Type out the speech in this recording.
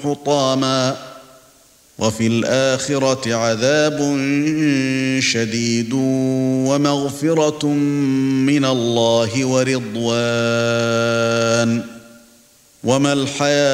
حطاما وفي الآخرة عذاب شديد ومغفرة من الله ورضوان وما الحياة